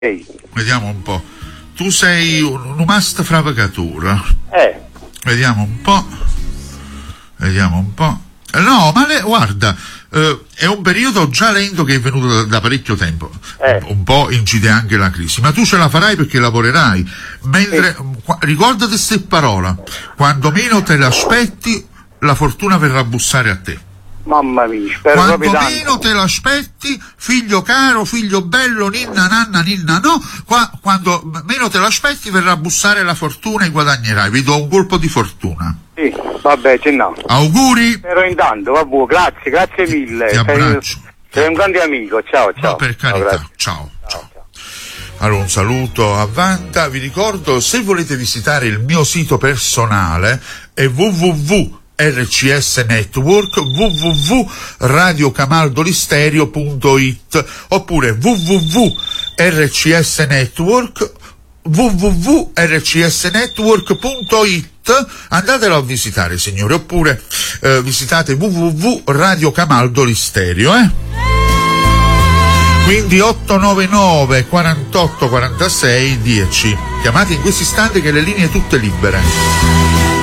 Ehi. Vediamo un po'. Tu sei un'umasta fravacatura. Vediamo un po'. No, ma guarda, è un periodo già lento che è venuto da parecchio tempo. Un po' incide anche la crisi, ma tu ce la farai perché lavorerai. Mentre ricordati queste parole: quando meno te l'aspetti, la fortuna verrà a bussare a te. Mamma mia, spero quando proprio tanto. meno te l'aspetti, figlio caro, figlio bello, ninna nanna ninna no, quando meno te l'aspetti verrà a bussare la fortuna e guadagnerai. Vi do un colpo di fortuna. Sì, vabbè, c'è no. Auguri. Però intanto, vabbè, grazie mille. Ti abbraccio. Sei un grande amico, ciao. No, per carità, ciao. Allora, un saluto a Wanda. Vi ricordo, se volete visitare il mio sito personale è www.rcs Network, www.radiocamaldolistereo.it oppure www.rcsnetwork, www.rcsnetwork.it. Andatelo a visitare, signore, oppure visitate www.radiocamaldolistereo, Quindi 899 48 46 10. Chiamate in questi istanti che le linee tutte libere.